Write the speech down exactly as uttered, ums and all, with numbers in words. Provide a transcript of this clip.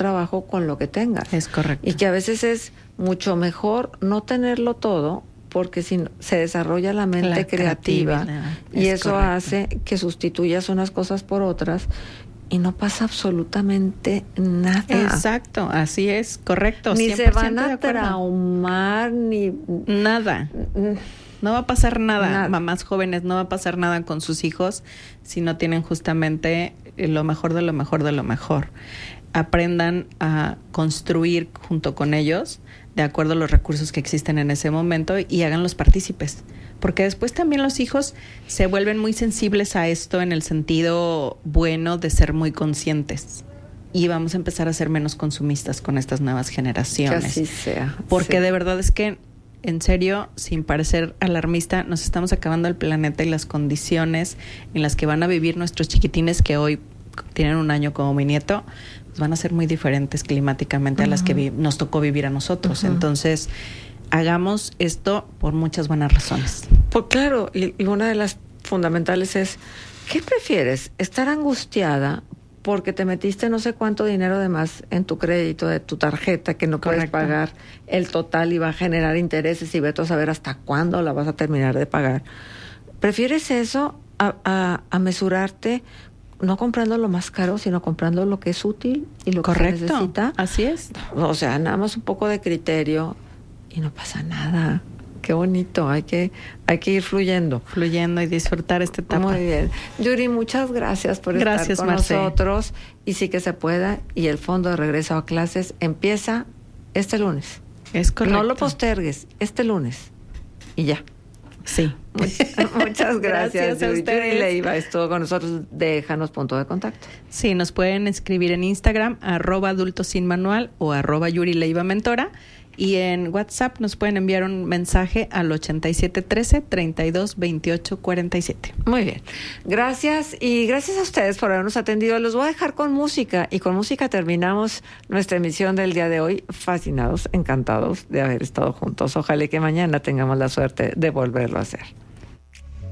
trabajo con lo que tengas. Es correcto. Y que a veces es mucho mejor no tenerlo todo, porque si no, se desarrolla la mente La creativa y es eso correcto. hace que sustituyas unas cosas por otras y no pasa absolutamente nada. Exacto, así es, correcto. Ni se van a traumar, traumar, ni nada. No va a pasar nada, nada. Mamás jóvenes, no va a pasar nada con sus hijos si no tienen justamente lo mejor de lo mejor de lo mejor. Aprendan a construir junto con ellos, de acuerdo a los recursos que existen en ese momento, y háganlos partícipes. Porque después también los hijos se vuelven muy sensibles a esto en el sentido bueno de ser muy conscientes. Y vamos a empezar a ser menos consumistas con estas nuevas generaciones. Que así sea. Porque sí. de verdad es que, en serio, sin parecer alarmista, nos estamos acabando el planeta y las condiciones en las que van a vivir nuestros chiquitines que hoy tienen un año como mi nieto, pues van a ser muy diferentes climáticamente uh-huh. a las que vi- nos tocó vivir a nosotros. Uh-huh. Entonces, hagamos esto por muchas buenas razones. Pues claro, y, y una de las fundamentales es, ¿qué prefieres? ¿Estar angustiada porque te metiste no sé cuánto dinero de más en tu crédito de tu tarjeta que no puedes Correcto. pagar el total y va a generar intereses y vete a saber hasta cuándo la vas a terminar de pagar? ¿Prefieres eso a, a, a mesurarte no comprando lo más caro, sino comprando lo que es útil y lo Correcto. que se necesita? Así es. O sea, nada más un poco de criterio y no pasa nada. Qué bonito, hay que, hay que ir fluyendo. Fluyendo y disfrutar esta etapa. Muy bien. Yuri, muchas gracias por Gracias, estar con Marce. nosotros. Y sí que se pueda. Y el Fondo de Regreso a Clases empieza este lunes. Es correcto. No lo postergues, este lunes. Y ya. Sí. Muchas, muchas gracias, Gracias a Yuri. ustedes. Yuri Leiva estuvo con nosotros. Déjanos punto de contacto. Sí, nos pueden escribir en Instagram, arroba adultos sin manual o arroba Yuri Leiva Mentora. Y en WhatsApp nos pueden enviar un mensaje al ochenta y siete trece, treinta y dos veintiocho cuarenta y siete. Muy bien. Gracias y gracias a ustedes por habernos atendido. Los voy a dejar con música y con música terminamos nuestra emisión del día de hoy. Fascinados, encantados de haber estado juntos. Ojalá que mañana tengamos la suerte de volverlo a hacer.